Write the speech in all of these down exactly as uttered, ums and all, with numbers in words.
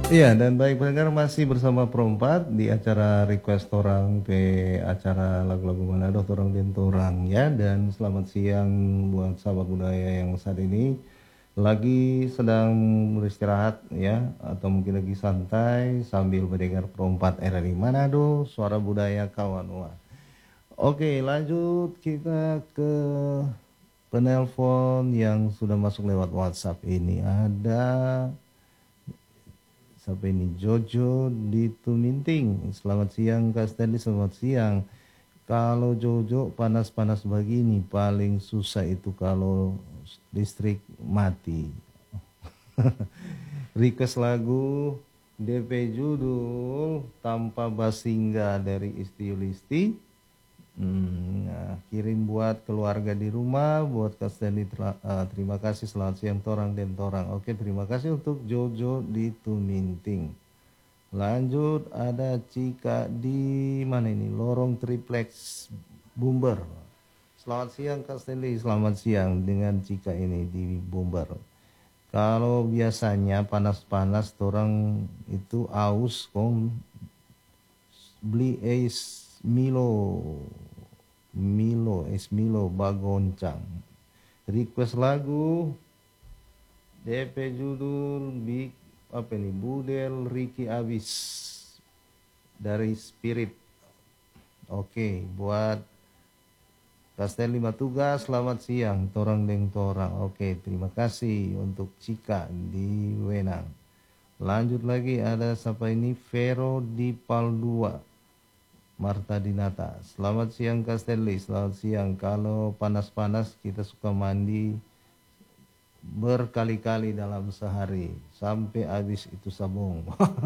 Iya, dan baik pendengar masih bersama Perempat di acara request orang pe acara lagu-lagu Manado torang dan torang ya. Dan selamat siang buat sahabat budaya yang saat ini lagi sedang beristirahat ya, atau mungkin lagi santai sambil mendengar Perempat R R I Manado, suara budaya kawan. Wah. Oke, lanjut kita ke penelpon yang sudah masuk lewat WhatsApp ini. Ada Sampai ini Jojo di Tuminting. Selamat siang Kak Stanley, selamat siang. Kalau Jojo panas-panas begini paling susah itu kalau listrik mati. Request lagu D P judul Tanpa Basingga dari Isti Yulisti. Hmm, nah, kirim buat keluarga di rumah, buat Kak Stanley, uh, terima kasih, selamat siang torang dan torang. Oke, terima kasih untuk Jojo di Tuminting. Lanjut ada Cika di mana ini, Lorong Triplex Bumber. Selamat siang Kak Stanley, selamat siang dengan Cika ini di Bumber. Kalau biasanya panas-panas torang itu aus kong beli es Milo Milo es Milo bagoncang. Request lagu D P judul Big apa nih, Budel Ricky Abis dari Spirit. Oke, buat Kastel lima tugas, selamat siang torang deng torang. Oke, terima kasih untuk Cika di Wenang. Lanjut lagi ada siapa ini, Vero di Paldua, Marta Dinata. Selamat siang Kak Stanley, selamat siang. Kalau panas-panas kita suka mandi berkali-kali dalam sehari sampai habis itu sabun.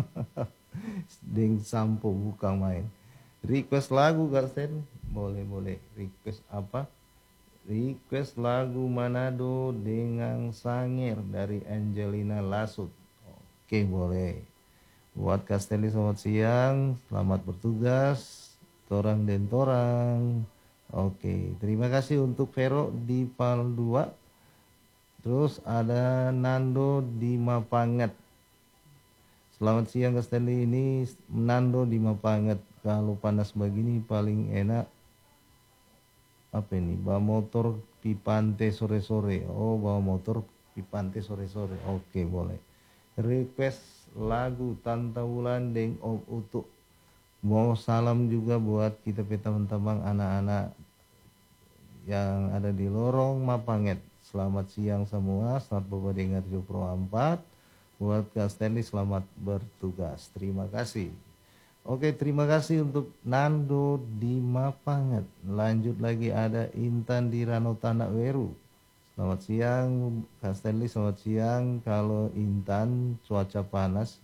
Ding sampo bukan main. Request lagu Kak Stanley? Boleh boleh. Request apa? Request lagu Manado dengan Sanger dari Angelina Lasut. Oke, boleh. Buat Kak Stanley selamat siang, selamat bertugas torang dan torang. Oke, terima kasih untuk Vero di Pal dua. Terus ada Nando di Mapanget. Selamat siang Kak Stanley, ini Nando di Mapanget. Kalau panas begini paling enak apa ini, bawa motor di pantai sore-sore. Oh, bawa motor di pantai sore-sore. Oke, boleh. Request lagu Tanta Wulan deng Om Utuk. Mau salam juga buat kita teman-teman anak-anak yang ada di Lorong Mapanget. Selamat siang semua, selamat bawa dengar tujuh puluh empat. Buat Kak Stanley selamat bertugas, terima kasih. Oke, terima kasih untuk Nando di Mapanget. Lanjut lagi ada Intan di Rano Tanak Weru. Selamat siang Kak Stanley, selamat siang. Kalau Intan cuaca panas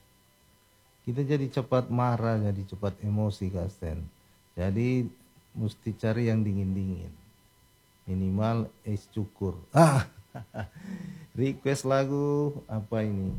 kita jadi cepat marah, jadi cepat emosi Kak Stan. Jadi mesti cari yang dingin-dingin, minimal es cukur. Ah, request lagu apa ini,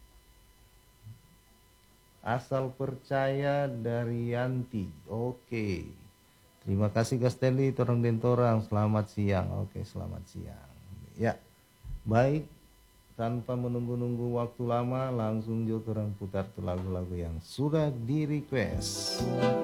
Asal Percaya dari Yanti. Oke, terima kasih Kak Stanley, torang dan torang, selamat siang. Oke, selamat siang ya. Baik, tanpa menunggu-nunggu waktu lama, langsung juga orang putar tuh lagu-lagu yang sudah di request.